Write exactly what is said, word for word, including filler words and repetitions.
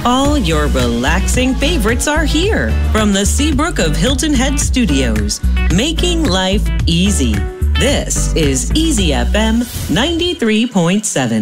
All your relaxing favorites are here from the Seabrook of Hilton Head Studios, making life easy. This is Easy F M ninety-three point seven.